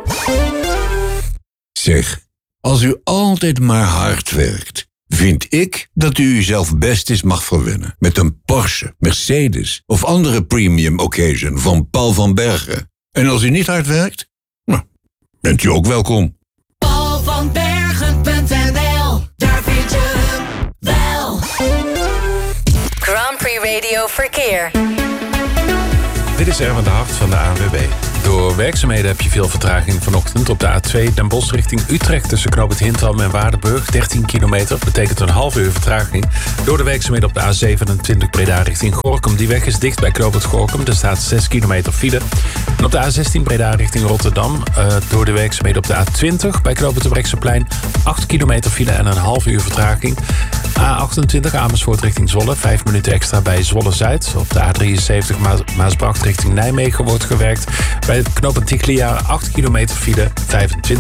Zeg, als u altijd maar hard werkt, vind ik dat u uzelf best eens mag verwennen met een Porsche, Mercedes of andere premium occasion van Paul van Bergen. En als u niet hard werkt, nou, bent u ook welkom. paulvanbergen.nl, daar vind je hem wel. Grand Prix Radio Verkeer. Dit is Erwin de Hart van de ANWB. Door werkzaamheden heb je veel vertraging vanochtend op de A2 Den Bosch richting Utrecht tussen Knoop het Hintham en Waardenburg. 13 kilometer, betekent een half uur vertraging. Door de werkzaamheden op de A27 Breda richting Gorinchem. Die weg is dicht bij Knoop het Gorinchem. Er staat 6 kilometer file. En op de A16 Breda richting Rotterdam. Door de werkzaamheden op de A20 bij Knoop het Brechtseplein. 8 kilometer file en een half uur vertraging. A28 Amersfoort richting Zwolle. 5 minuten extra bij Zwolle-Zuid. Op de A73 Maasbracht richting Nijmegen wordt gewerkt. Bij het knooppunt Tiglia 8 kilometer file, 25